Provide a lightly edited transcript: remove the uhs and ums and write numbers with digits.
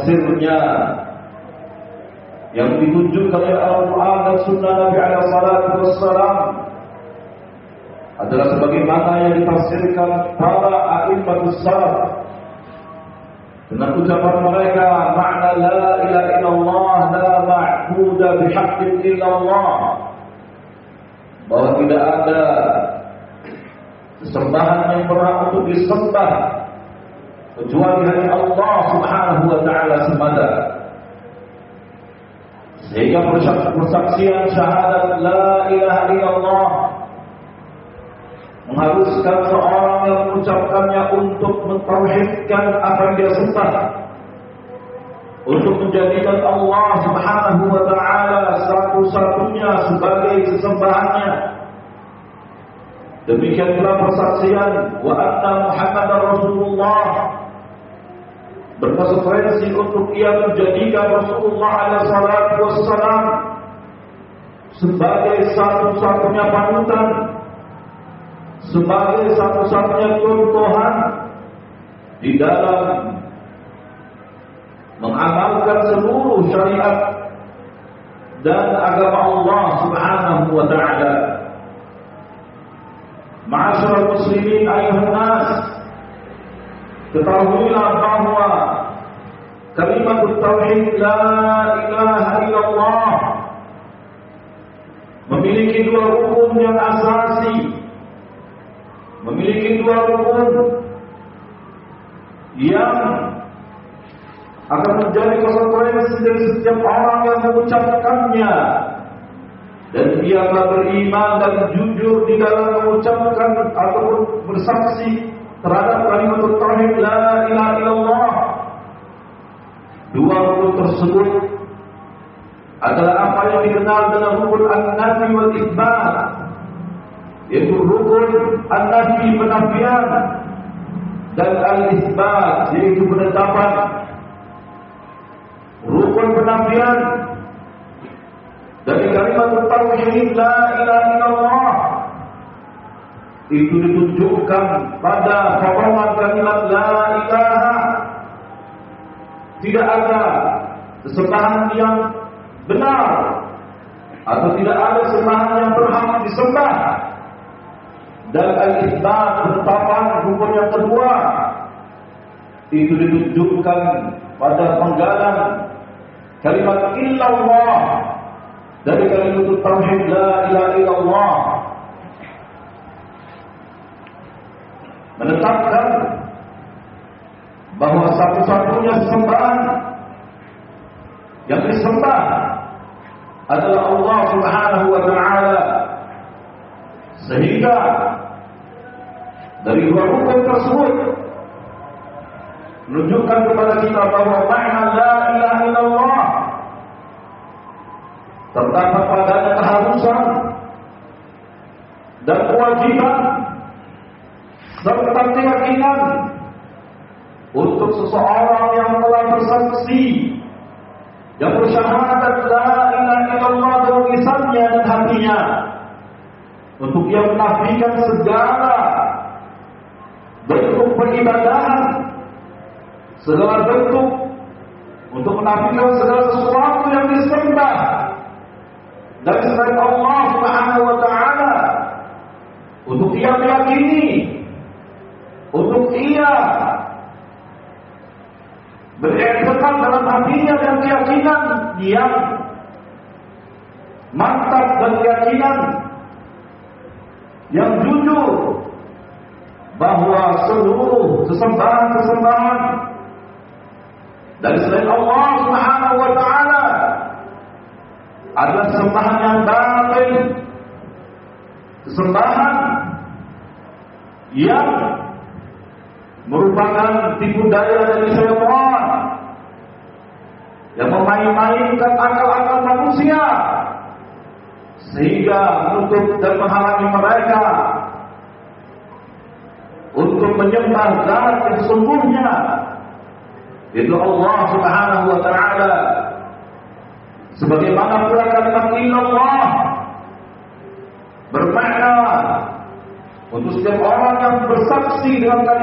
tafsirnya yang ditunjukkan oleh Al-Quran dan Sunnah Nabi alaihi salatu wassalam adalah sebagaimana yang ditafsirkan para a'immatus salaf dengan ucapan mereka, makna la ilaha illallah la ma'budu bihaqqin illallah, bahwa tidak ada sesembahan yang berhak untuk disembah kecuali hanya Allah Subhanahu wa taala semata. Sehingga persaksian syahadat la ilaha illallah mengharuskan seorang yang mengucapkannya untuk mentauhidkan apa yang dia sembah, untuk menjadikan Allah Subhanahu wa taala satu-satunya sebagai sesembahannya. Demikian pula persaksian wa anna Muhammadar Rasulullah berkonsekuensi untuk ia menjadikan Rasulullah alaihi salatu wassalam sebagai satu-satunya panutan, sebagai satu-satunya contohan di dalam mengamalkan seluruh syariat dan agama Allah Subhanahu wa taala. Ma'asyiral muslimin ayuhan nas, ketahuilah bahwa kalimat tauhid la ilaha illallah memiliki dua rukun yang asasi, memiliki dua rukun yang akan menjadi konsekuensi dari setiap orang yang mengucapkannya, dan dia telah beriman dan jujur di dalam mengucapkan ataupun bersaksi terhadap kalimat tauhid la ilaha illallah. Dua rukun tersebut adalah apa yang dikenal dengan rukun an-nafi wal itsbat, yaitu rukun an-nafi penafian dan al-itsbat yaitu penetapan. Rukun penafian dari kalimat tauhid la ilaha illallah itu ditunjukkan pada potongan kalimat la ilaha. Tidak ada sesembahan yang benar atau tidak ada sesembahan yang berhak disembah. Dan al-itsbat penetapan rukun yang kedua itu ditunjukkan pada penggalan kalimat illallah dari kalimat tauhid la ilaha illallah, menetapkan bahwa satu-satunya sembahan yang disembah adalah Allah Subhanahu wa taala. Sehingga dari dua rukun tersebut menunjukkan kepada kita bahwa makna la ilaha illallah terdapat padanya keharusan dan kewajiban serta keyakinan untuk seseorang yang telah bersaksi, yang bersyahadat la ilaha illallah dalam lisannya dan hatinya, untuk ia menafikan segala bentuk peribadahan, segala bentuk, untuk menafikan segala sesuatu yang disembah dari selain Allah Subhanahu wa taala, untuk ia meyakini, untuk ia beriktikad dalam hatinya dan keyakinan yang mantap dan keyakinan yang jujur bahwa seluruh sesembahan dari selain Allah Subhanahu wa taala adalah sesembahan yang batil, sesembahan yang merupakan tipu daya dari syaitan yang memain-mainkan akal-akal manusia sehingga menutup dan menghalangi mereka untuk menyembah zat yang sesungguhnya, yaitu Allah Subhanahu wa taala. Sebagaimana pula kalimat illallah bermakna untuk setiap orang yang bersaksi dengan kalimat